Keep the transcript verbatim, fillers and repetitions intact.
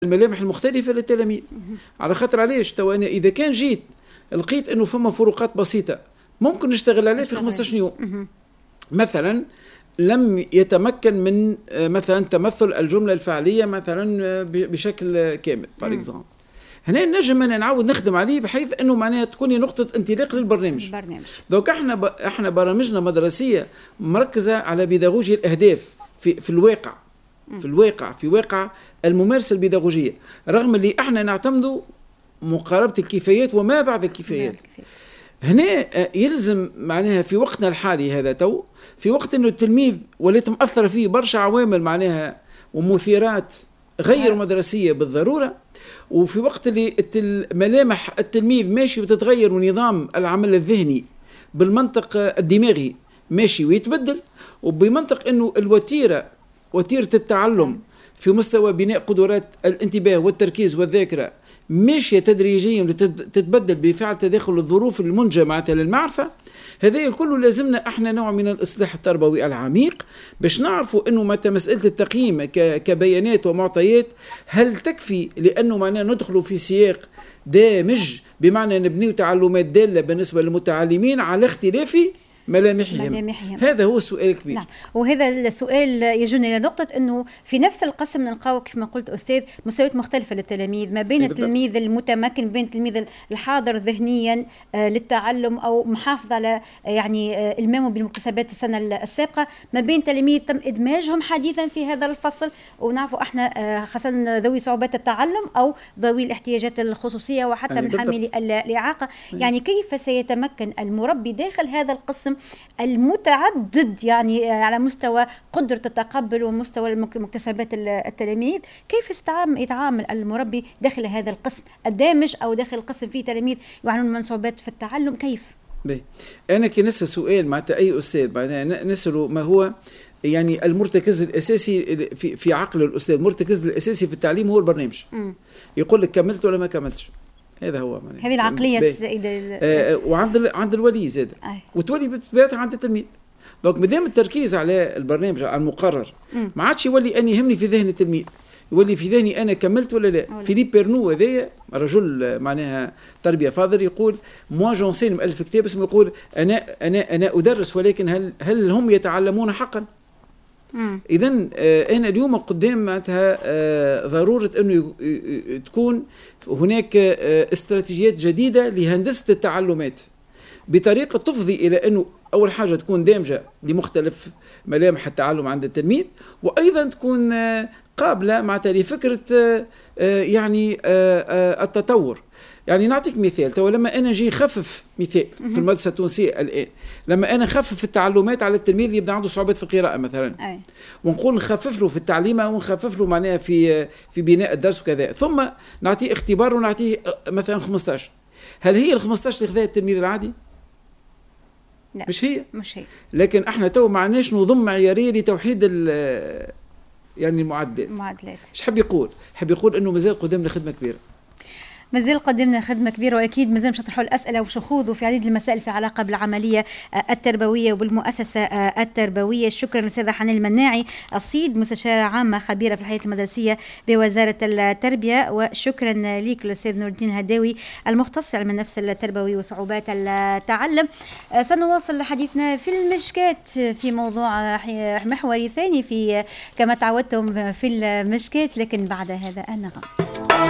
الملامح المختلفة للتلاميذ. على خاطر علاش تو أنا إذا كان جيت لقيت أنه فما فروقات بسيطة ممكن نشتغل عليه في خمسة عشر يوم. مثلا لم يتمكن من مثلا تمثل الجملة الفعلية مثلا بشكل كامل بار اكزومبل، هنا نجم أنا نعاود نخدم عليه بحيث أنه معناها تكون نقطة انطلاق للبرنامج. برنامج. دوك احنا ب... احنا برامجنا مدرسية مركزة على بيداغوجيا الأهداف في في الواقع في الواقع في واقع الممارسة البيداغوجية، رغم اللي احنا نعتمدوا مقاربة الكفايات وما بعد الكفايات. هنا يلزم معناها في وقتنا الحالي هذا تو في وقت انه التلميذ ولات مأثر فيه برشا عوامل معناها ومثيرات غير مدرسية بالضرورة، وفي وقت اللي ملامح التلميذ ماشي وتتغير ونظام العمل الذهني بالمنطق الدماغي ماشي ويتبدل، وبمنطق انه الوتيرة وتيرة التعلم في مستوى بناء قدرات الانتباه والتركيز والذاكرة ماشية تدريجيا تتبدل بفعل تداخل الظروف المنجمة معناتها للمعرفة. هذا الكل لازمنا احنا نوع من الإصلاح التربوي العميق باش نعرفوا انه متى مسألة التقييم كبيانات ومعطيات هل تكفي، لانه معناه ندخلوا في سياق دامج بمعنى نبنيو تعلمات دالة بالنسبة للمتعلمين على اختلاف ملامحهم. ملامحهم هذا هو السؤال الكبير. نعم. وهذا السؤال يجون الى نقطه انه في نفس القسم نلقاو كما قلت استاذ مستويات مختلفه للتلاميذ، ما بين التلميذ المتمكن بين التلميذ الحاضر ذهنيا آه للتعلم او محافظ على آه يعني آه المامه بالمكتسبات السنه السابقه، ما بين تلاميذ تم ادماجهم حديثا في هذا الفصل، ونعرفوا احنا آه خاصه ذوي صعوبات التعلم او ذوي الاحتياجات الخصوصيه وحتى من حاملي الاعاقه. يعني كيف سيتمكن المربي داخل هذا القسم المتعدد يعني على مستوى قدرة التقبل ومستوى مكتسبات التلاميذ، كيف يتعامل المربي داخل هذا القسم الدامج أو داخل القسم فيه تلاميذ يعانون من صعوبات في التعلم؟ كيف؟ بي. أنا كي نسأل سؤال مع أي أستاذ بعدين نسأله ما هو يعني المرتكز الأساسي في في عقل الأستاذ، المرتكز الأساسي في التعليم هو البرنامج. م. يقول لك كملت ولا ما كملتش، هذا هو معناه هذه العقليه السائده. آه وعند عند الولي زاد وتولي بتبات عند التلميذ. دونك مادام التركيز على البرنامج على المقرر ما عادش يولي اني يهمني في ذهن التلميذ، يولي في ذهني انا كملت ولا لا. أولا. فيليب بيرنو هذايا رجل معناها تربيه فاضل يقول موا جونسين مؤلف كتاب اسمه يقول انا انا انا ادرس ولكن هل هل هم يتعلمون حقا؟ إذن آه أنا اليوم قدام معناتها آه ضرورة أنه تكون هناك آه استراتيجيات جديدة لهندسة التعلمات بطريقة تفضي إلى أنه أول حاجة تكون دامجة لمختلف ملامح التعلم عند التلميذ، وأيضا تكون آه قابلة معناتها لفكرة آه آه يعني آه آه التطور. يعني نعطيك مثال، تو لما أنا جي خفف مثال في المدرسة التونسية الآن، لما أنا خفف التعلمات على التلميذ يبدأ عنده صعوبات في القراءة مثلا، أي. ونقول نخفف له في التعليم ونخفف له معناها في في بناء الدرس وكذا، ثم نعطيه اختبار ونعطيه مثلا خمسة عشر. هل هي ال خمسة عشر اللي خذاها التلميذ العادي؟ لا مش هي. مش هي. لكن احنا تو ما عندناش نظم معيارية لتوحيد يعني المعدلات. المعدلات. ايش حب يقول؟ حب يقول انه مازال قدامنا خدمة كبيرة. مازال قدمنا خدمة كبيرة، وأكيد مازال مش نطرحوا الأسئلة وشخوذ في عديد المسائل في علاقة بالعملية التربوية وبالمؤسسة التربوية. شكرا أستاذة حنان المناعي، الصيد مستشارة عامة خبيرة في الحياة المدرسية بوزارة التربية، وشكرا لك الأستاذ نور الدين هداوي المختص علم النفس التربوي وصعوبات التعلم. سنواصل حديثنا في المشكات في موضوع محوري ثاني في كما تعودتم في المشكات، لكن بعد هذا النغم.